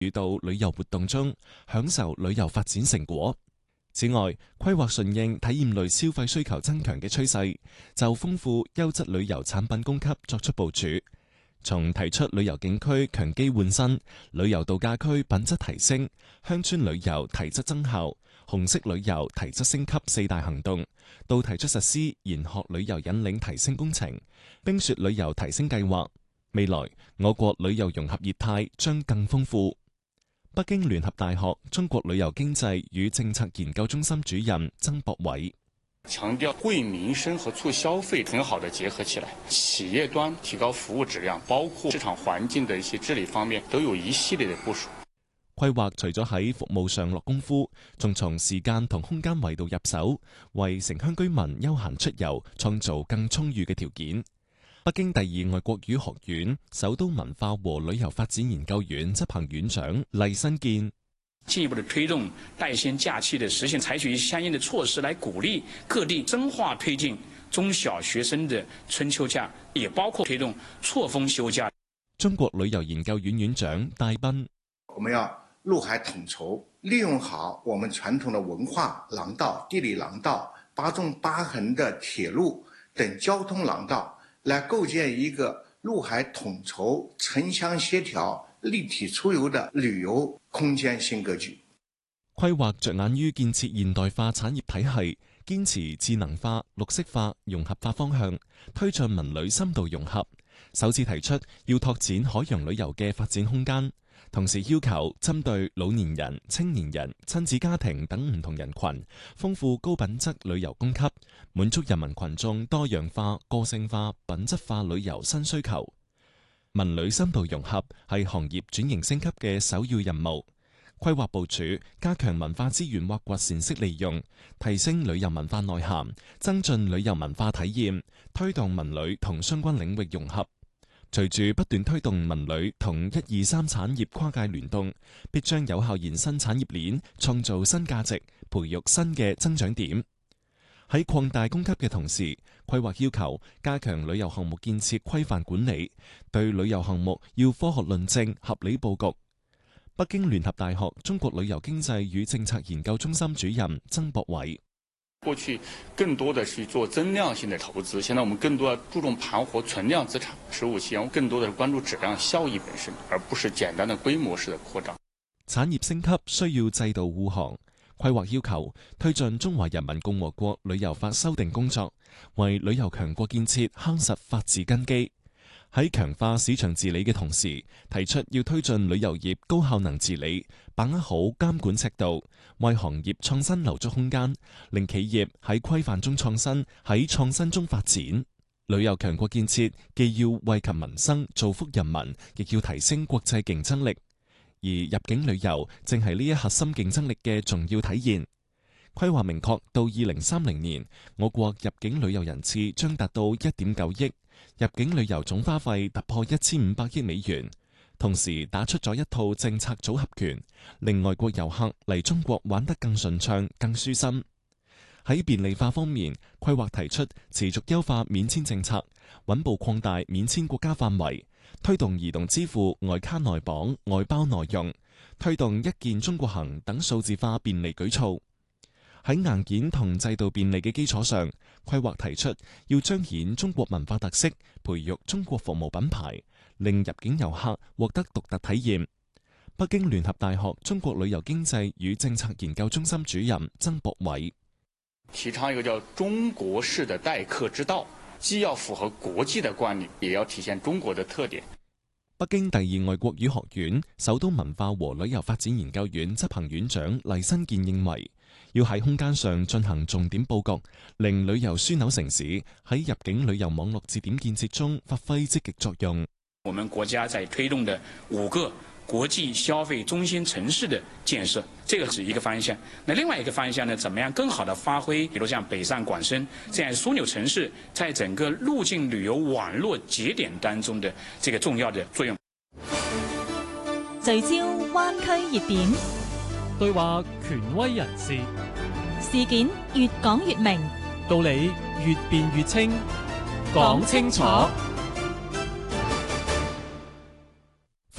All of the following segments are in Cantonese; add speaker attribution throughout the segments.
Speaker 1: 與到旅遊活動中，享受旅遊發展成果。此外，規劃順應體驗類消費需求增強嘅趨勢，就豐富優質旅遊產品供給作出部署。從提出旅遊景區強基換新、旅遊度假區品質提升、鄉村旅遊提質增效、紅色旅遊提質升級4大行動，到提出實施研學旅遊引領提升工程、冰雪旅遊提升計劃。未來我國旅遊融合業態將更豐富。北京聯合大學中國旅遊經濟與政策研究中心主任曾博偉
Speaker 2: 強調惠民生和促消費很好的結合起來，企業端提高服務質量，包括市場環境的一些治理方面都有一系列的部署。
Speaker 1: 規劃除咗喺服務上落功夫，仲從時間同空間維度入手，為城鄉居民休閒出遊創造更充裕嘅條件。北京第二外國語學院首都文化和旅遊發展研究院執行院長黎新建
Speaker 3: 進一步的推動帶薪假期的實現，採取相應的措施來鼓勵各地深化推進中小學生的春秋假，也包括推動錯峰休假。
Speaker 1: 中國旅遊研究院院長戴斌：
Speaker 4: 我們要陸海統籌，利用好我們傳統的文化廊道、地理廊道、8縱8橫的鐵路等交通廊道，來構建一個陸海統籌、城鄉協調、立體出遊的旅遊空間新格局。
Speaker 1: 規劃着眼於建設現代化產業體系，堅持智能化、綠色化、融合化方向，推進文旅深度融合。首次提出要拓展海洋旅遊嘅發展空間，同時要求針對老年人、青年人、親子家庭等唔同人群，豐富高品質旅遊供給，滿足人民群眾多樣化、個性化、品質化旅遊新需求。文旅深度融合係行業轉型升級嘅首要任務。規劃部署加強文化資源挖掘善式利用，提升旅遊文化內涵，增進旅遊文化體驗，推動文旅同相關領域融合。隨住不斷推動文旅同1、2、3產業跨界聯動，必將有效延伸產業鏈，創造新價值，培育新嘅增長點。喺擴大供給嘅同時，規劃要求加強旅遊項目建設規範管理，對旅遊項目要科學論證、合理佈局。北京聯合大學中國旅遊經濟與政策研究中心主任曾博偉：
Speaker 2: 過去更多的是做增量性的投資，現在我們更多要注重盤活存量資產。15期間，更多的是關注質量效益本身，而不是簡單的規模式的擴張。
Speaker 1: 產業升級需要制度護航。規劃要求推進中華人民共和國旅遊法修訂工作，為旅遊強國建設夯實法治根基。喺強化市場治理嘅同時，提出要推進旅遊業高效能治理，把握好監管尺度，為行業創新留足空間，令企業喺規範中創新，喺創新中發展。旅遊強國建設既要惠及民生、造福人民，亦要提升國際競爭力。而入境旅遊正係呢一核心競爭力嘅重要體現。規劃明確，到2030年，我國入境旅遊人次將達到1.9億，入境旅遊總花費突破1500億美元。同時打出咗一套政策組合拳，令外國遊客嚟中國玩得更順暢、更舒心。喺便利化方面，規劃提出持續優化免簽政策，穩步擴大免簽國家範圍，推動移動支付外卡內綁、外包內用，推動一鍵中國行等數字化便利舉措。喺硬件同制度便利嘅基礎上，規劃提出要彰顯中國文化特色，培育中國服務品牌，令入境遊客獲得獨特體驗。北京聯合大學中國旅遊經濟與政策研究中心主任曾博偉：
Speaker 2: 提倡一個叫中國式的待客之道，既要符合國際的慣例，也要體現中國的特點。
Speaker 1: 北京第二外國語學院首都文化和旅遊發展研究院執行院長黎新建認為，要喺空間上進行重點佈局，令旅遊樞紐城市喺入境旅遊網絡節點建設中發揮積極作用。
Speaker 3: 我們國家在推動的5個國際消費中心城市的建設，這個是一個方向。那另外一個方向呢，怎麼樣更好地發揮，比如像北上廣深這樣樞紐城市在整個入境旅遊網絡節點當中的這個重要的作用。
Speaker 5: 聚焦灣區熱點，
Speaker 6: 對話權威人士，
Speaker 5: 事件越講越明，
Speaker 6: 道理越辯越清，講清楚。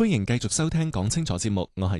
Speaker 1: 歡迎繼續收聽講清楚節目，我係